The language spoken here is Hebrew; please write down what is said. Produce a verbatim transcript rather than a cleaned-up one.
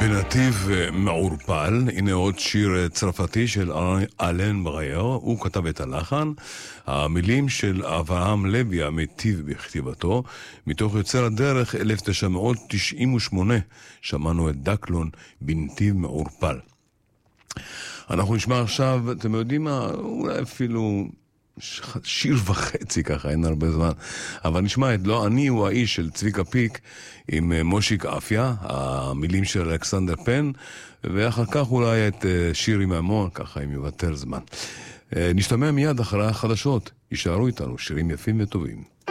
בנתיב מעורפל, הנה עוד שיר צרפתי של אלן ברייר, הוא כתב את הלחן, המילים של אברהם לוי המטיב בכתיבתו, מתוך יוצר הדרך אלף תשע מאות תשעים ושמונה, שמענו את דקלון בנתיב מעורפל. אנחנו נשמע עכשיו, אתם יודעים מה, אולי אפילו שיר וחצי ככה, אין הרבה זמן, אבל נשמע את לא אני הוא האיש של צביקה פיק עם מושיק אפיה, המילים של אלכסנדר פן, ואחר כך אולי את שיר עם המון, ככה עם יבטל זמן. נשתמע מיד אחרי החדשות, יישארו איתנו שירים יפים וטובים.